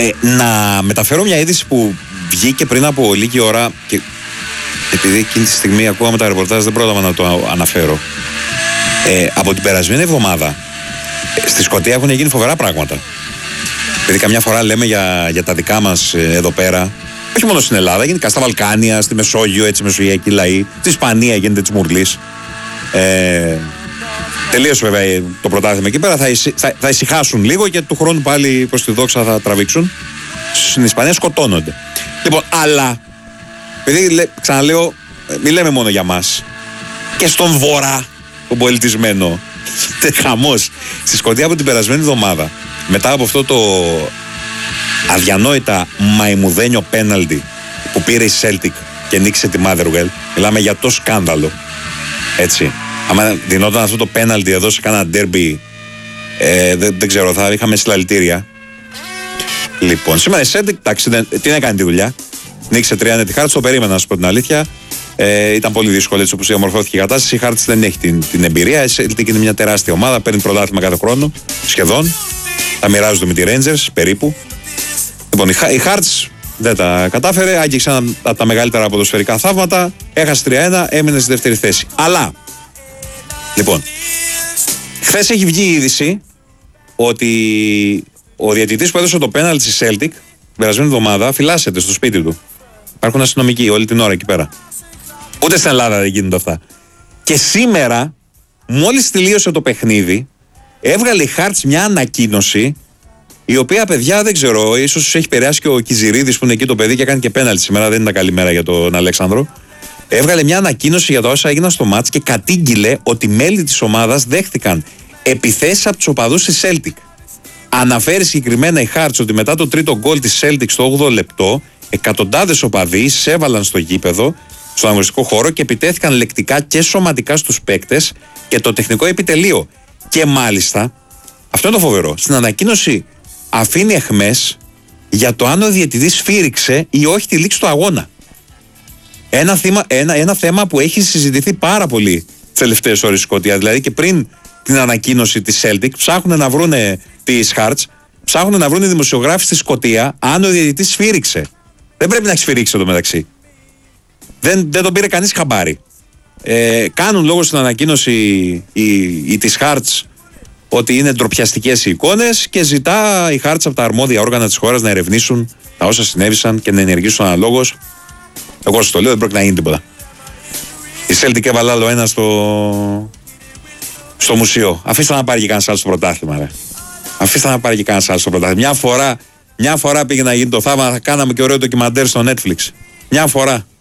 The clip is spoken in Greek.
Να μεταφέρω μια είδηση που βγήκε πριν από λίγη ώρα και επειδή εκείνη τη στιγμή ακούγαμε τα ρεπορτάζ δεν πρόλαβα να το αναφέρω. Από την περασμένη εβδομάδα στη Σκωτία έχουν γίνει φοβερά πράγματα. Δηλαδή καμιά φορά λέμε για τα δικά μας εδώ πέρα, όχι μόνο στην Ελλάδα, γενικά στα Βαλκάνια, στη Μεσόγειο, έτσι μεσογειακοί λαοί, στη Ισπανία γίνεται της μουρλής. Τελείωσε βέβαια το πρωτάθλημα εκεί πέρα, θα ησυχάσουν λίγο και του χρόνου πάλι προς τη δόξα θα τραβήξουν. Στην Ισπανία σκοτώνονται. Λοιπόν, αλλά, επειδή ξαναλέω, μην λέμε μόνο για μας, και στον Βορρά, τον πολιτισμένο, χαμός, στη Σκωτία από την περασμένη εβδομάδα, μετά από αυτό το αδιανόητα μαϊμουδένιο πέναλτι που πήρε η Celtic και νίκησε τη Motherwell, μιλάμε για το σκάνδαλο, έτσι. Άμα δινόταν αυτό το πέναλτι εδώ σε κάνα ντέρμπι, δεν ξέρω, θα είχαμε συλλαλητήρια. Λοιπόν, σήμερα η Celtic, εντάξει, την έκανε τη δουλειά. Νίκησε 3-1 τη Hearts, το περίμενα να σου πω την αλήθεια. Ήταν πολύ δύσκολο έτσι όπως διαμορφώθηκε η κατάσταση. Η Hearts δεν έχει την εμπειρία. Η Celtic είναι μια τεράστια ομάδα, παίρνει πρωτάθλημα κάθε χρόνο, σχεδόν. Τα μοιράζονται με τη Rangers περίπου. Λοιπόν, η Hearts δεν τα κατάφερε, άγγιξε ένα από τα μεγαλύτερα ποδοσφαιρικά θαύματα. Έχασε 3-1, έμεινε στη δεύτερη θέση. Αλλά, λοιπόν, χθες έχει βγει η είδηση ότι ο διαιτητής που έδωσε το πέναλτι στη Celtic την περασμένη εβδομάδα φυλάσσεται στο σπίτι του. Υπάρχουν αστυνομικοί όλη την ώρα εκεί πέρα. Ούτε στην Ελλάδα δεν γίνονται αυτά. Και σήμερα, μόλις τελείωσε το παιχνίδι, έβγαλε η Hearts μια ανακοίνωση, η οποία, παιδιά, δεν ξέρω, ίσως έχει επηρεάσει και ο Κιζηρίδης που είναι εκεί το παιδί και έκανε και πέναλτι σήμερα. Δεν ήταν καλή μέρα για τον Αλέξανδρο. Έβγαλε μια ανακοίνωση για τα όσα έγιναν στο μάτς και κατήγγειλε ότι μέλη της ομάδας δέχτηκαν επιθέσεις από τους οπαδούς της Celtic. Αναφέρει συγκεκριμένα η Hearts ότι μετά το τρίτο γκολ της Celtic στο 8ο λεπτό, εκατοντάδες οπαδοί εισέβαλαν στο γήπεδο, στον αγωνιστικό χώρο και επιτέθηκαν λεκτικά και σωματικά στους παίκτες και το τεχνικό επιτελείο. Και μάλιστα, αυτό είναι το φοβερό, στην ανακοίνωση αφήνει αιχμές για το αν ο διαιτητής σφύριξε ή όχι τη λήξη του αγώνα. Ένα θέμα που έχει συζητηθεί πάρα πολύ τις τελευταίες ώρες στη Σκωτία. Δηλαδή και πριν την ανακοίνωση της Celtic, ψάχνουν να βρούνε τις Hearts, ψάχνουν να βρούνε οι δημοσιογράφοι στη Σκωτία αν ο διαιτητής σφύριξε. Δεν πρέπει να έχει σφυρίξει εδώ μεταξύ. Δεν τον πήρε κανείς χαμπάρι. Κάνουν λόγο στην ανακοίνωση οι της Hearts ότι είναι ντροπιαστικές οι εικόνες και ζητά η Hearts από τα αρμόδια όργανα της χώρας να ερευνήσουν τα όσα συνέβησαν και να ενεργήσουν αναλόγως. Εγώ σου το λέω, δεν πρόκειται να γίνει τίποτα. Η Celtic έβαλε άλλο ένα στο μουσείο. Αφήστε να πάρει και κανένας άλλος στο πρωτάθλημα, ρε. Αφήστε να πάρει και κανένας άλλος στο πρωτάθλημα. Μια φορά πήγε να γίνει το θαύμα, θα κάναμε και ωραίο ντοκιμαντέρ στο Netflix. Μια φορά.